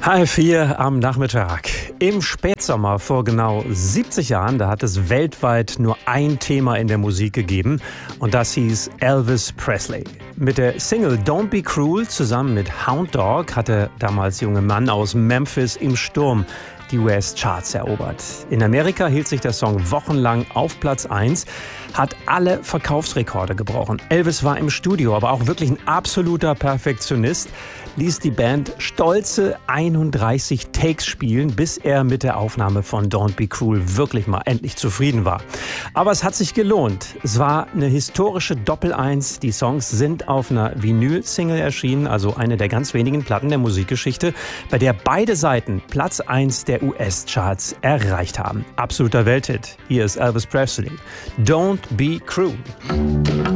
HR4 am Nachmittag. Im Spätsommer vor genau 70 Jahren, da hat es weltweit nur ein Thema in der Musik gegeben und das hieß Elvis Presley. Mit der Single Don't Be Cruel zusammen mit Hound Dog hat der damals junge Mann aus Memphis im Sturm die US-Charts erobert. In Amerika hielt sich der Song wochenlang auf Platz 1, hat alle Verkaufsrekorde gebrochen. Elvis war im Studio, aber auch wirklich ein absoluter Perfektionist, ließ die Band stolze 31 Takes spielen, bis er mit der Aufnahme von Don't Be Cruel wirklich mal endlich zufrieden war. Aber es hat sich gelohnt. Es war eine historische Doppel-1. Die Songs sind auf einer Vinyl-Single erschienen, also eine der ganz wenigen Platten der Musikgeschichte, bei der beide Seiten Platz 1 der US-Charts erreicht haben. Absoluter Welthit. Hier ist Elvis Presley. Don't Be Cruel.